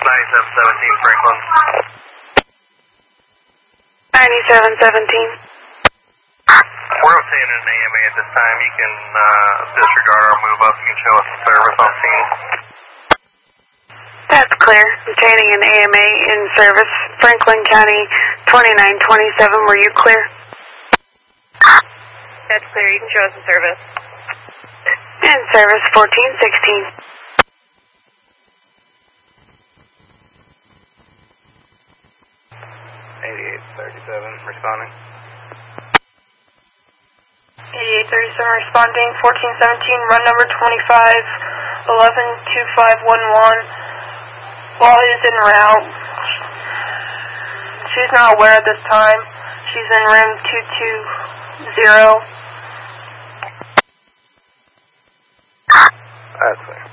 9717 Franklin. 9717. We're obtaining an AMA at this time. You can disregard our move up. You can show us some service on scene. That's clear. Obtaining an AMA in service. Franklin County 2927. Were you clear? That's clear. You can show us some service. In service 1416. Responding. 8837 responding, 1417, run number 25112511. While he's en route, she's not aware at this time. She's in room 220. That's clear.